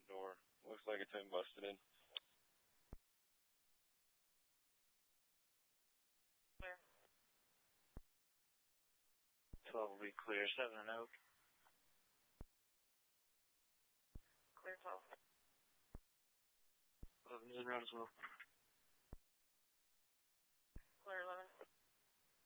door. Looks like it's been busted in. Clear. 12 will be clear. 7 and Oak. Clear 12. 11 is in Roswell.